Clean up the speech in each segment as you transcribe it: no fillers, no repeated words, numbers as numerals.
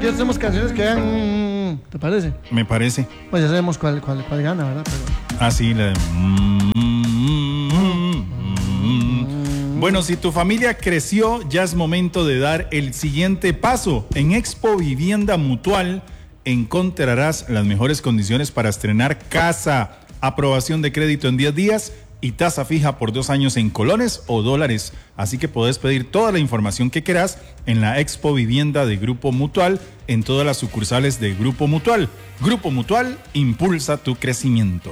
ya hacemos canciones que hagan... ¿Te parece? Me parece. Pues ya sabemos cuál gana, ¿verdad? Pero... Ah, sí, la de... Bueno, si tu familia creció, ya es momento de dar el siguiente paso. En Expo Vivienda Mutual encontrarás las mejores condiciones para estrenar casa, aprobación de crédito en 10 días y tasa fija por 2 años en colones o dólares. Así que podés pedir toda la información que querás en la Expo Vivienda de Grupo Mutual, en todas las sucursales de Grupo Mutual. Grupo Mutual, impulsa tu crecimiento.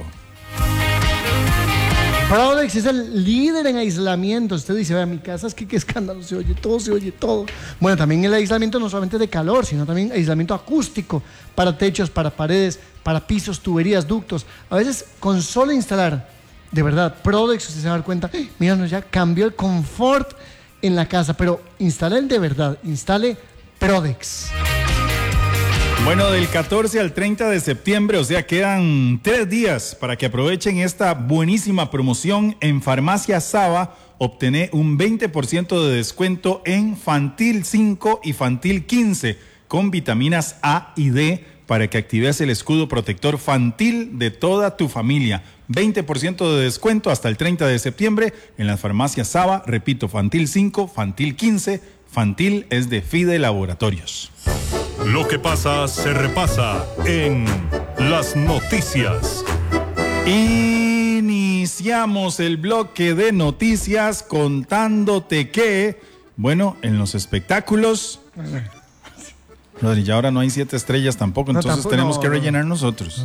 Prodex es el líder en aislamiento. Usted dice, vea, mi casa es que qué escándalo, se oye todo. Bueno, también el aislamiento no solamente de calor, sino también aislamiento acústico para techos, para paredes, para pisos, tuberías, ductos. A veces con solo instalar, de verdad, Prodex, usted se va a dar cuenta, míranos, ya cambió el confort en la casa, pero instale el de verdad, instale Prodex. Bueno, del 14 al 30 de septiembre, o sea, quedan 3 días para que aprovechen esta buenísima promoción en Farmacia Saba. Obtené un 20% de descuento en Fantil 5 y Fantil 15 con vitaminas A y D para que actives el escudo protector Fantil de toda tu familia. 20% de descuento hasta el 30 de septiembre en las farmacias Saba. Repito, Fantil 5, Fantil 15. Fantil es de Fide Laboratorios. Lo que pasa se repasa en las noticias. Iniciamos el bloque de noticias contándote que, bueno, en los espectáculos... Rodri, ya ahora no hay 7 estrellas tampoco, entonces tenemos que rellenar nosotros.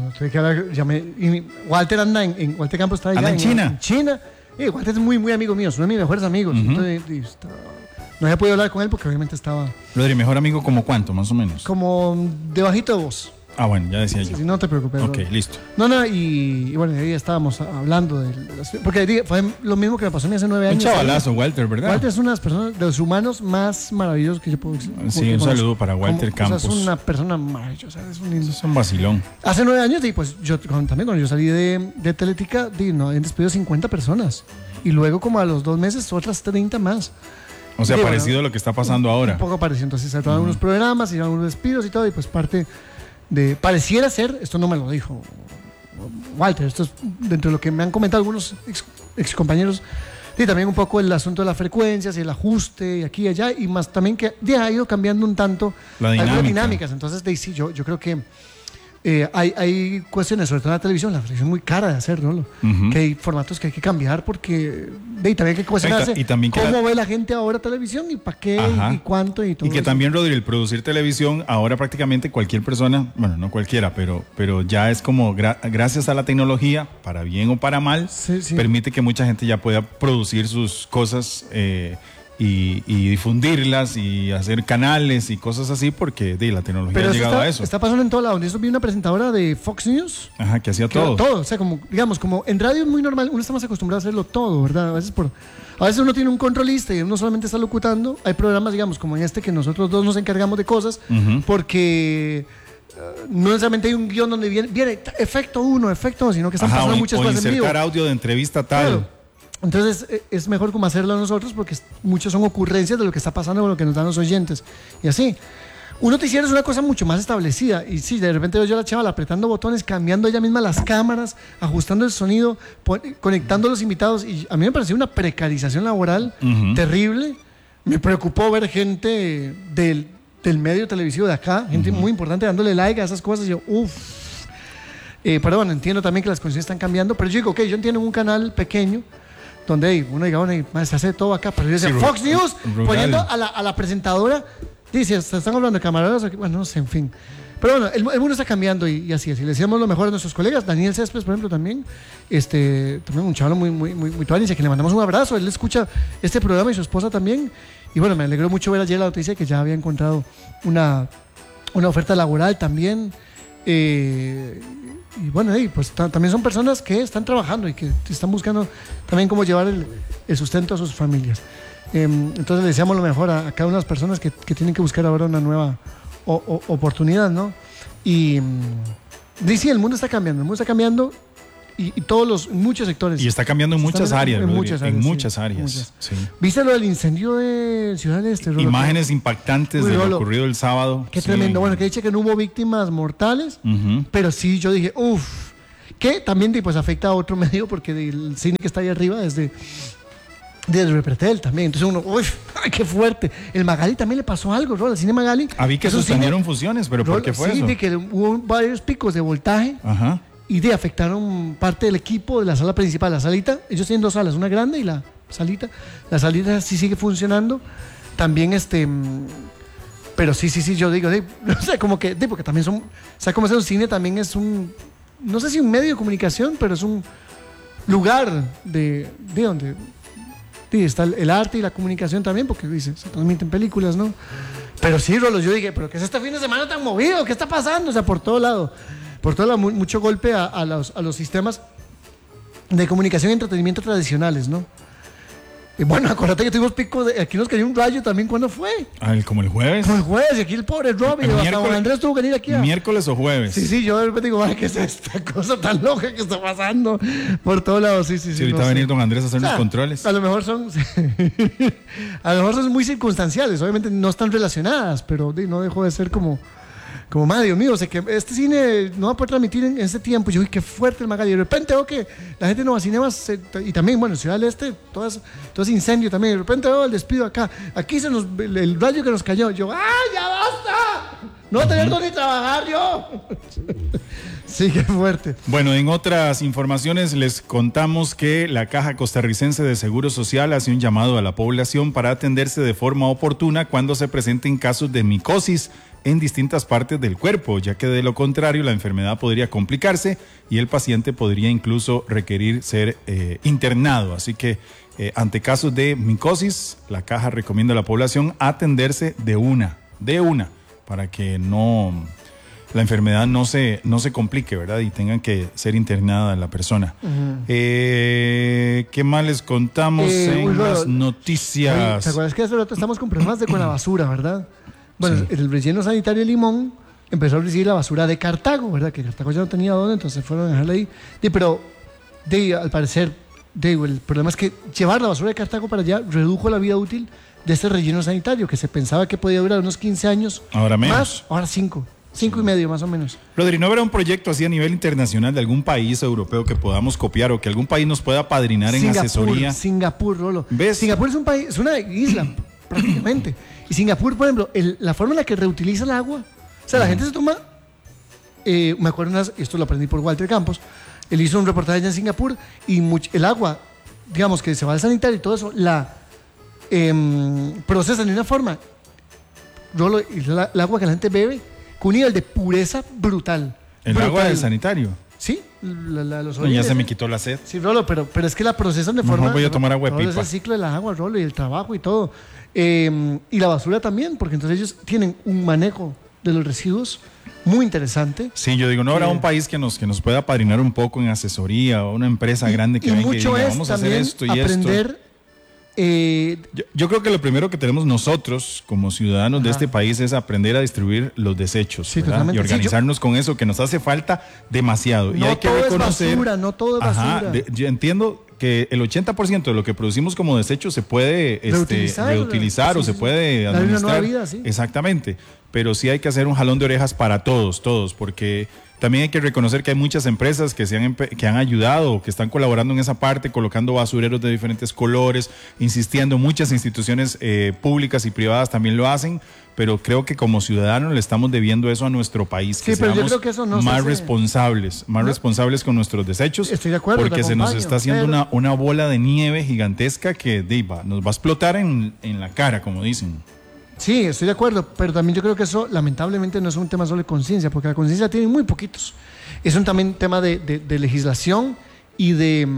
Walter anda en Walter Campos está allá ¿Anda en China? En China. Walter es muy amigo mío, es uno de mis mejores amigos. Entonces, no había podido hablar con él porque obviamente estaba... Rodri, ¿mejor amigo como cuánto, más o menos? Como de bajito de voz. Ah, bueno, ya decía yo. Sí, no te preocupes. Ok, listo. No, y bueno, ahí estábamos hablando de porque fue lo mismo que me pasó a mí hace 9 años. Un chavalazo, Walter, ¿verdad? Walter es una de las personas, de los humanos más maravillosos que yo puedo decir. Sí, un saludo para Walter Campos. Es una persona maravillosa, es un vacilón. Hace 9 años, pues yo también cuando yo salí de Teletica, han despedido 50 personas. Y luego como a los 2 meses, otras 30 más. O sea, parecido a lo que está pasando ahora. Un poco parecido, entonces se trataron unos programas y unos despidos y todo, y pues parte de... Pareciera ser, esto no me lo dijo Walter, esto es dentro de lo que me han comentado algunos ex compañeros, y también un poco el asunto de las frecuencias y el ajuste y aquí y allá, y más también que ha ido cambiando un tanto algunas dinámicas. Entonces, sí, yo creo que hay cuestiones, sobre todo en la televisión es muy cara de hacer, ¿no? Que hay formatos que hay que cambiar porque también hay que cuestionarse cómo ve la gente ahora televisión y para qué y cuánto y todo. Y que eso. También, Rodri, el producir televisión, ahora prácticamente cualquier persona, bueno, no cualquiera, pero ya es como gracias a la tecnología, para bien o para mal, permite que mucha gente ya pueda producir sus cosas y difundirlas y hacer canales y cosas así porque la tecnología ha llegado a eso. Está pasando en todo lado. Yo vi una presentadora de Fox News. Que hacía todo. O sea, como en radio es muy normal, uno está más acostumbrado a hacerlo todo, ¿verdad? A veces uno tiene un controlista y uno solamente está locutando. Hay programas, digamos, como en este que nosotros dos nos encargamos de cosas porque... no necesariamente hay un guión donde viene efecto 1, efecto 2, sino que están pasando muchas cosas en vivo. O insertar audio de entrevista tal. Claro. Entonces es mejor como hacerlo nosotros porque muchas son ocurrencias de lo que está pasando con lo que nos dan los oyentes. Y así. Un noticiero es una cosa mucho más establecida. Y sí, de repente veo yo a la chavala apretando botones, cambiando ella misma las cámaras, ajustando el sonido, conectando a los invitados. Y a mí me pareció una precarización laboral terrible. Me preocupó ver gente del medio televisivo de acá, gente muy importante dándole like a esas cosas. Y yo, pero bueno, entiendo también que las condiciones están cambiando. Pero yo digo, yo entiendo un canal pequeño donde uno diga, se hace todo acá, pero dice Fox News poniendo a la presentadora, dice, se están hablando de camarógrafos, bueno, no sé, en fin. Pero bueno, el mundo está cambiando y así le decíamos lo mejor a nuestros colegas. Daniel Céspedes, por ejemplo, también un chaval muy tuanis, que le mandamos un abrazo. Él escucha este programa y su esposa también. Y bueno, me alegró mucho ver ayer la noticia que ya había encontrado una oferta laboral también. Y bueno, pues también son personas que están trabajando y que están buscando también cómo llevar el sustento a sus familias. Entonces le deseamos lo mejor a cada una de las personas que tienen que buscar ahora una nueva oportunidad, ¿no? Y sí, el mundo está cambiando y muchos sectores. Y está cambiando en muchas áreas, en Rodri, muchas en áreas, muchas sí, áreas. muchas. Sí. ¿Viste lo del incendio de Ciudad del Este, Rolo? Imágenes impactantes de lo ocurrido el sábado. Qué Sí. tremendo. Bueno, que dice que no hubo víctimas mortales, pero sí, yo dije, uff, que también pues afecta a otro medio porque el cine que está ahí arriba es de Repretel también. Entonces uno, uff, qué fuerte. El Magali también le pasó algo, Rolo, al cine Magali. Vi que es un suspendieron cine- funciones, pero ¿por qué fue sí, eso? de que hubo varios picos de voltaje. Ajá. Y afectaron parte del equipo de la sala principal. La salita, ellos tienen dos salas, una grande y la salita. La salita sí sigue funcionando. También pero sí, yo digo, no sé, como que, porque también son, o sea, como es un cine, también es no sé si un medio de comunicación, pero es un lugar de donde está el arte y la comunicación también, porque se transmiten películas, ¿no? Pero sí, Rolo, yo dije, pero ¿qué es este fin de semana tan movido? ¿Qué está pasando? O sea, por todo lado, mucho golpe a los sistemas de comunicación y entretenimiento tradicionales, ¿no? Y bueno, acuérdate que tuvimos pico aquí nos cayó un rayo también, ¿cuándo fue? Como el jueves. Como el jueves, y aquí el pobre Robbie, hasta Juan Andrés tuvo que venir aquí ¿Miércoles o jueves? Sí, yo de repente digo, ay, ¿qué es esta cosa tan loca que está pasando por todos lados? Sí, ahorita va a venir don Andrés a hacer los controles. A lo mejor son muy circunstanciales, obviamente no están relacionadas, pero no dejó de ser como madre, Dios mío, o sea, que este cine no va a poder transmitir en este tiempo. Yo, uy, qué fuerte el Magali. De repente veo que la gente de Nueva Cinemas, y también, bueno, Ciudad del Este, todo ese incendio también. De repente veo el despido acá. Aquí el rayo que nos cayó. Yo, ¡ay, ya basta! No voy a tener dónde trabajar yo. Sí, qué fuerte. Bueno, en otras informaciones les contamos que la Caja Costarricense de Seguro Social hace un llamado a la población para atenderse de forma oportuna cuando se presenten casos de micosis en distintas partes del cuerpo, ya que de lo contrario la enfermedad podría complicarse y el paciente podría incluso requerir ser internado. Así que ante casos de micosis, la Caja recomienda a la población atenderse de una, para que la enfermedad no se complique, ¿verdad? Y tengan que ser internada la persona. ¿Qué más les contamos en las noticias? ¿Te acuerdas que hace rato estamos con problemas con la basura, verdad? Bueno, sí. El relleno sanitario de Limón empezó a recibir la basura de Cartago, ¿verdad? Que Cartago ya no tenía dónde, entonces fueron a dejarla ahí. Pero al parecer, el problema es que llevar la basura de Cartago para allá redujo la vida útil de este relleno sanitario, que se pensaba que podía durar unos 15 años. Ahora menos. Más, ahora 5 y medio más o menos. Rodri, ¿no habrá un proyecto así a nivel internacional de algún país europeo que podamos copiar o que algún país nos pueda padrinar en asesoría? Singapur, Rolo. ¿Ves? Singapur es un país, es una isla prácticamente. Y Singapur, por ejemplo, la forma en la que reutiliza el agua, o sea, la gente se toma, me acuerdo, esto lo aprendí por Walter Campos, él hizo un reportaje allá en Singapur y el agua, digamos que se va al sanitario y todo eso, la procesan de una forma, Rolo, el agua que la gente bebe, con un nivel de pureza brutal. ¿El agua del sanitario? Sí, los no, ya se me quitó la sed. Sí, Rolo, pero es que la procesan de forma... No voy a tomar agua de pipa. Es el ciclo del agua, Rolo, y el trabajo y todo. Y la basura también, porque entonces ellos tienen un manejo de los residuos muy interesante. Sí, yo digo, no habrá un país que nos pueda padrinar un poco en asesoría o una empresa grande que venga y diga, vamos a hacer esto y aprender, esto. Yo creo que lo primero que tenemos nosotros como ciudadanos de este país es aprender a distribuir los desechos, sí, y organizarnos con eso, que nos hace falta demasiado. No y hay que todo reconocer, es basura, no todo es basura. Yo entiendo que el 80% de lo que producimos como desecho se puede reutilizar o se puede administrar. Una nueva vida, sí. Exactamente, pero sí hay que hacer un jalón de orejas para todos, porque también hay que reconocer que hay muchas empresas que han ayudado, que están colaborando en esa parte, colocando basureros de diferentes colores, insistiendo, muchas instituciones públicas y privadas también lo hacen, pero creo que como ciudadanos le estamos debiendo eso a nuestro país, que pero seamos yo creo que eso no más responsables con nuestros desechos. Estoy de acuerdo, porque se nos está haciendo una bola de nieve gigantesca que nos va a explotar en la cara, como dicen. Sí, estoy de acuerdo, pero también yo creo que eso lamentablemente no es un tema solo de conciencia, porque la conciencia tiene muy poquitos. Es un también tema de legislación y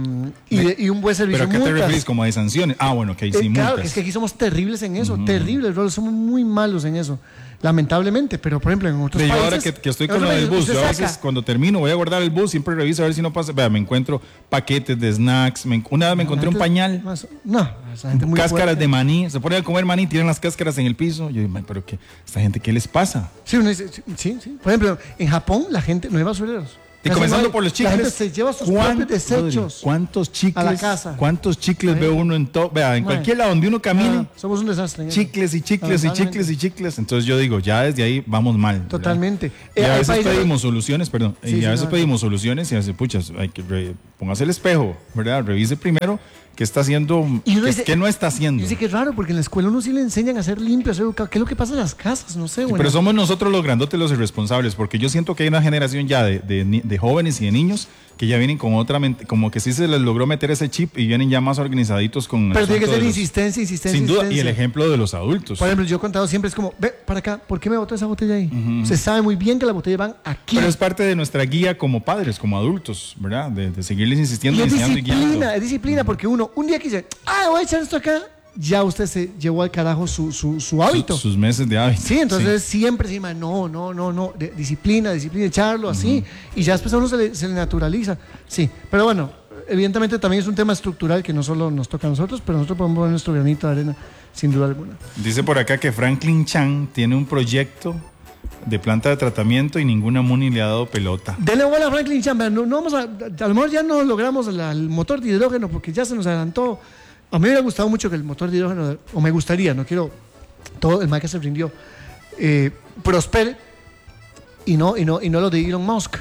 un buen servicio. ¿Pero a qué te refieres? ¿Como de sanciones? Bueno, que hay sí, claro, multas. es que aquí somos terribles en eso, terribles, somos muy malos en eso, lamentablemente, pero por ejemplo en otros países... Ahora que estoy con lo del bus, yo a veces cuando termino voy a guardar el bus, siempre reviso a ver si no pasa, me encuentro paquetes de snacks, una vez me encontré un pañal, esa gente muy cáscaras fuerte. de maní, se ponen a comer maní, tiran las cáscaras en el piso, yo digo, pero ¿esta gente qué les pasa? Sí, uno dice, sí, por ejemplo, en Japón la gente, no hay basureros. Y comenzando por los La gente chicles. se lleva sus propios desechos ¿Cuántos chicles? a la casa. ¿Cuántos chicles ve uno en todo? Vea, en cualquier lado donde uno camine, somos un desastre. chicles y chicles y chicles y chicles. Entonces yo digo, ya desde ahí vamos mal, ¿verdad? Totalmente. Y a Hay veces países- pedimos soluciones, perdón. Sí, y sí, a veces no, pedimos soluciones y a veces, puchas, hay que póngase el espejo, ¿verdad? Revise primero qué está haciendo, Y uno dice- qué no está haciendo. Yo sé que es raro, porque en la escuela uno sí le enseñan a ser limpio, a ser educado. ¿Qué es lo que pasa en las casas? No sé, Sí, bueno. pero somos nosotros los grandotes los irresponsables, porque yo siento que hay una generación ya de jóvenes y de niños que ya vienen con otra mente, como que sí se les logró meter ese chip y vienen ya más organizaditos con el Pero tiene que asunto ser de los- insistencia. Sin duda, y el insistencia. ejemplo de los adultos. Por ejemplo, yo he contado siempre, es como, ve para acá, ¿por qué me botó esa botella ahí? Se sabe muy bien que las botellas van aquí. Pero es parte de nuestra guía como padres, como adultos, ¿verdad? De seguirles insistiendo, Y es enseñando y guiando. es disciplina, porque uno, un día que dice, voy a echar esto acá, ya usted se llevó al carajo su hábito. Sus meses de hábito. Sí, entonces siempre se llama, no, disciplina, echarlo así, y ya después a uno se le naturaliza. Sí, pero bueno, evidentemente también es un tema estructural que no solo nos toca a nosotros, pero nosotros podemos poner nuestro granito de arena, sin duda alguna. Dice por acá que Franklin Chan tiene un proyecto de planta de tratamiento y ninguna MUNI le ha dado pelota. Denle bola a Franklin Chambers, no vamos a lo mejor ya no logramos el motor de hidrógeno porque ya se nos adelantó. A mí me hubiera gustado mucho que el motor de hidrógeno, o me gustaría, no quiero, todo el mal que se rindió, prospere y no lo de Elon Musk.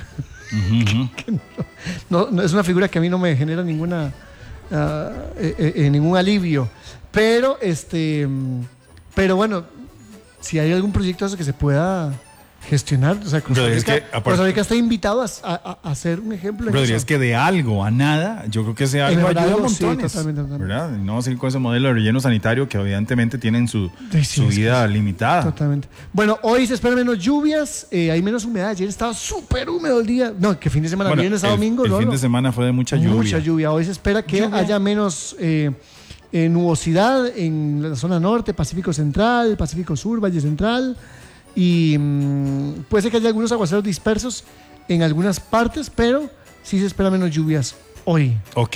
No, es una figura que a mí no me genera ningún alivio. Pero bueno, si hay algún proyecto que se pueda gestionar, o sea, Costa Pero es Rica, que, aparte- Costa Rica está invitado a hacer un ejemplo en Pero eso. es que de algo a nada, yo creo que ese algo En ayuda a algo, sí, montones, totalmente. ¿verdad? Y no vamos a ir con ese modelo de relleno sanitario que evidentemente tienen su Sí, vida limitada. Totalmente. Bueno, hoy se esperan menos lluvias, hay menos humedad. Ayer estaba súper húmedo el día. No, que fin de semana, Bueno, viernes a domingo. el no, fin no. de semana fue de mucha lluvia. Mucha lluvia. Hoy se espera que haya menos nubosidad en la zona norte, Pacífico Central, Pacífico Sur, Valle Central. Y puede ser que haya algunos aguaceros dispersos en algunas partes, pero sí se espera menos lluvias hoy. Ok.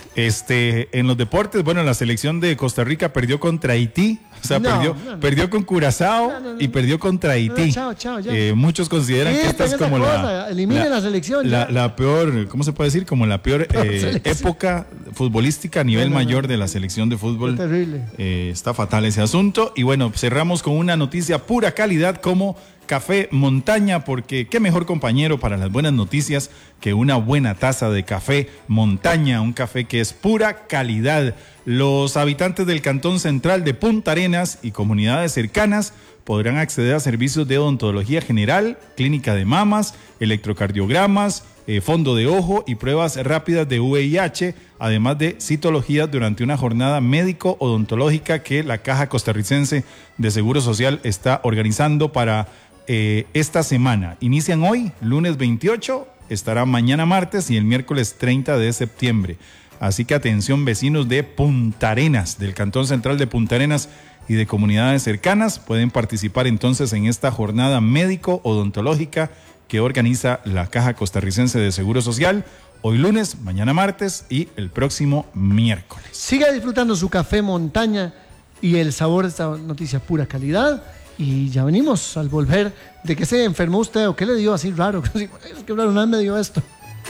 En los deportes, bueno, la selección de Costa Rica perdió contra Haití. O sea, No. perdió con Curazao y perdió contra Haití. Chao, ya. Muchos consideran que esta es como eliminen la selección. ya. la peor, ¿cómo se puede decir? Como la peor época futbolística a nivel mayor de la selección de fútbol. Terrible. Está fatal ese asunto. Y bueno, cerramos con una noticia pura calidad como Café Montaña, porque qué mejor compañero para las buenas noticias que una buena taza de café Montaña, un café que es pura calidad. Los habitantes del Cantón Central de Punta Arenas y comunidades cercanas podrán acceder a servicios de odontología general, clínica de mamas, electrocardiogramas, fondo de ojo y pruebas rápidas de VIH, además de citología durante una jornada médico-odontológica que la Caja Costarricense de Seguro Social está organizando para esta semana. Inician hoy, lunes 28, estará mañana martes y el miércoles 30 de septiembre. Así que atención vecinos de Punta Arenas, del Cantón Central de Punta Arenas y de comunidades cercanas, pueden participar entonces en esta jornada médico-odontológica que organiza la Caja Costarricense de Seguro Social, hoy lunes, mañana martes y el próximo miércoles. Siga disfrutando su café Montaña y el sabor de esta noticia pura calidad. Y ya venimos al volver. ¿De qué se enfermó usted o qué le dio así raro? Es que raro, una vez me dio esto.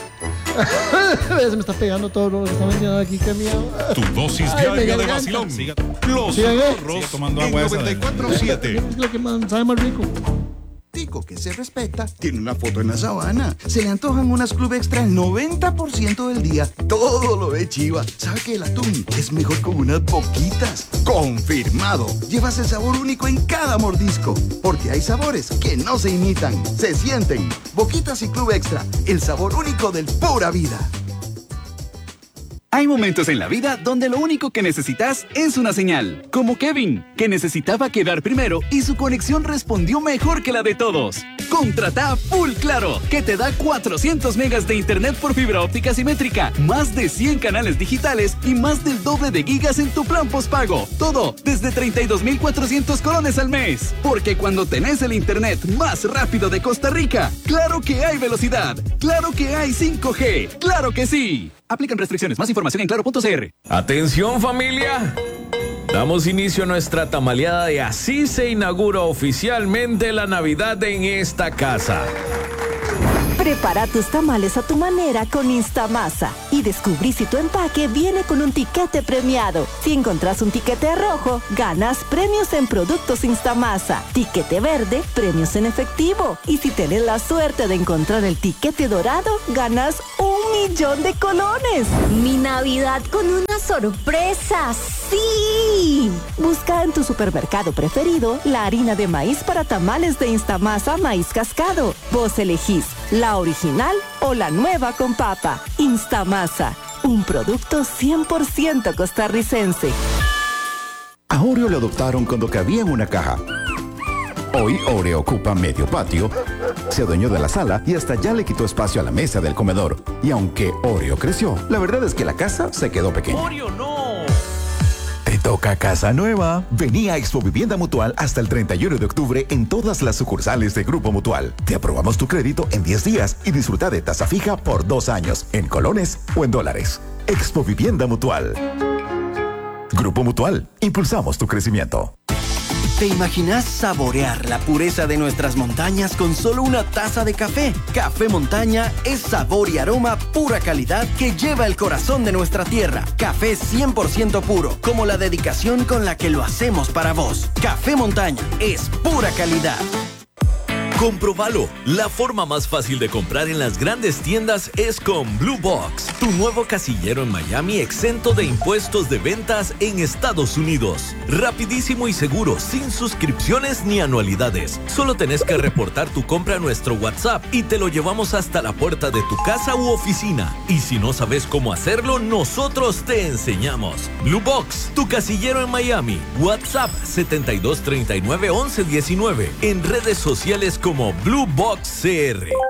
Se me está pegando todo lo que está metiendo aquí, qué miedo. Tu dosis Ay, me diaria de encanta. vacilón. Siga- Los Siga Zorros tomando en agua esa de- 94.7. Es lo que sabe más rico. Tico que se respeta tiene una foto en la sabana. Se le antojan unas Club Extra el 90% del día. Todo lo ve chiva. Sabe que el atún es mejor con unas boquitas. Confirmado. Llevas el sabor único en cada mordisco. Porque hay sabores que no se imitan, se sienten. Boquitas y Club Extra. El sabor único del pura vida. Hay momentos en la vida donde lo único que necesitas es una señal. Como Kevin, que necesitaba quedar primero y su conexión respondió mejor que la de todos. Contrata Full Claro, que te da 400 megas de internet por fibra óptica simétrica, más de 100 canales digitales y más del doble de gigas en tu plan postpago. Todo desde 32,400 colones al mes. Porque cuando tenés el internet más rápido de Costa Rica, claro que hay velocidad, claro que hay 5G, claro que sí. Aplican restricciones. Más información en claro.cr. Atención familia, damos inicio a nuestra tamaleada y así se inaugura oficialmente la Navidad en esta casa. Prepara tus tamales a tu manera con Instamasa y descubrí si tu empaque viene con un tiquete premiado. Si encontrás un tiquete rojo, ganas premios en productos Instamasa. Tiquete verde, premios en efectivo. Y si tenés la suerte de encontrar el tiquete dorado, ganas 1,000,000 de colones. Mi Navidad con una sorpresa, ¡sí! Busca en tu supermercado preferido la harina de maíz para tamales de Instamasa Maíz Cascado. Vos elegís la original o la nueva con papa. Instamasa, un producto 100% costarricense. A Oreo lo adoptaron cuando cabía en una caja. Hoy Oreo ocupa medio patio, se adueñó de la sala y hasta ya le quitó espacio a la mesa del comedor. Y aunque Oreo creció, la verdad es que la casa se quedó pequeña. ¡Oreo no! Te toca casa nueva. Vení a Expo Vivienda Mutual hasta el 31 de octubre en todas las sucursales de Grupo Mutual. Te aprobamos tu crédito en 10 días y disfruta de tasa fija por 2 años, en colones o en dólares. Expo Vivienda Mutual. Grupo Mutual. Impulsamos tu crecimiento. ¿Te imaginas saborear la pureza de nuestras montañas con solo una taza de café? Café Montaña es sabor y aroma pura calidad que lleva el corazón de nuestra tierra. Café 100% puro, como la dedicación con la que lo hacemos para vos. Café Montaña es pura calidad. Comprobalo. La forma más fácil de comprar en las grandes tiendas es con Blue Box, tu nuevo casillero en Miami exento de impuestos de ventas en Estados Unidos. Rapidísimo y seguro, sin suscripciones ni anualidades. Solo tenés que reportar tu compra a nuestro WhatsApp y te lo llevamos hasta la puerta de tu casa u oficina. Y si no sabes cómo hacerlo, nosotros te enseñamos. Blue Box, tu casillero en Miami. WhatsApp 7239-1119. En redes sociales como Blue Box CR.